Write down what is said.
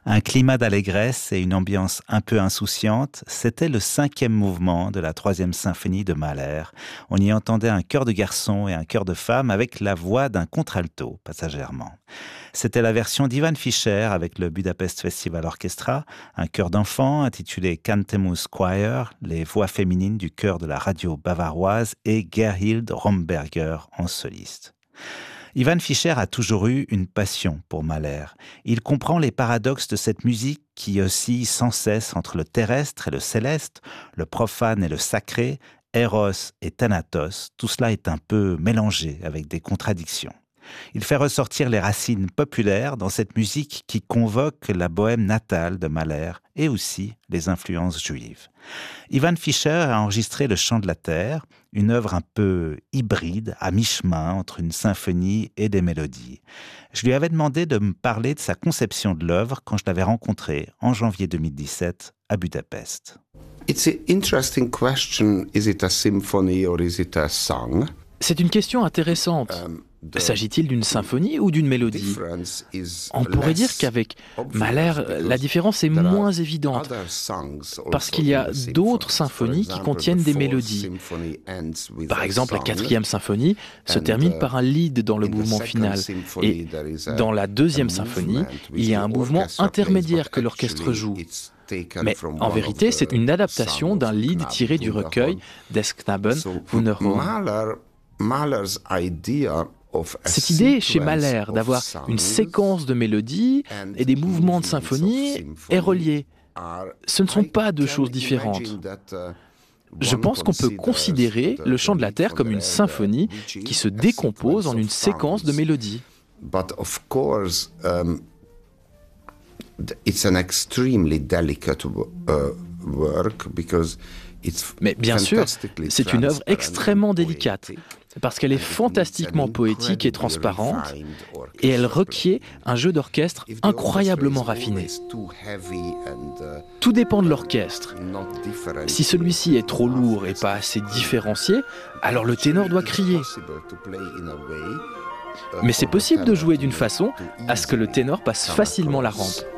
Un climat d'allégresse et une ambiance un peu insouciante, c'était le 5e mouvement de la 3e symphonie de Mahler. On y entendait un chœur de garçons et un chœur de femmes avec la voix d'un contralto, passagèrement. C'était la version d'Ivan Fischer avec le Budapest Festival Orchestra, un chœur d'enfants intitulé Cantemus Choir, les voix féminines du chœur de la radio bavaroise et Gerhild Romberger en soliste. Ivan Fischer a toujours eu une passion pour Mahler. Il comprend les paradoxes de cette musique qui oscille sans cesse entre le terrestre et le céleste, le profane et le sacré, Eros et Thanatos. Tout cela est un peu mélangé avec des contradictions. Il fait ressortir les racines populaires dans cette musique qui convoque la bohème natale de Mahler et aussi les influences juives. Ivan Fischer a enregistré Le Chant de la Terre, une œuvre un peu hybride, à mi-chemin entre une symphonie et des mélodies. Je lui avais demandé de me parler de sa conception de l'œuvre quand je l'avais rencontré en janvier 2017 à Budapest. It's an interesting question. Is it a symphony or is it a song? C'est une question intéressante. S'agit-il d'une symphonie ou d'une mélodie ? On pourrait dire qu'avec Mahler, la différence est moins évidente, parce qu'il y a d'autres symphonies qui contiennent des mélodies. Par exemple, la 4e symphonie se termine par un lied dans le mouvement final, et dans la 2e symphonie, il y a un mouvement intermédiaire que l'orchestre joue. Mais en vérité, c'est une adaptation d'un lied tiré du recueil Des Knaben Wunderhorn. Cette idée chez Mahler d'avoir une séquence de mélodies et des mouvements de symphonie est reliée. Ce ne sont pas deux choses différentes. Je pense qu'on peut considérer le Chant de la Terre comme une symphonie qui se décompose en une séquence de mélodies. Mais bien sûr, c'est une œuvre extrêmement délicate, parce qu'elle est fantastiquement poétique et transparente, et elle requiert un jeu d'orchestre incroyablement raffiné. Tout dépend de l'orchestre. Si celui-ci est trop lourd et pas assez différencié, alors le ténor doit crier. Mais c'est possible de jouer d'une façon à ce que le ténor passe facilement la rampe.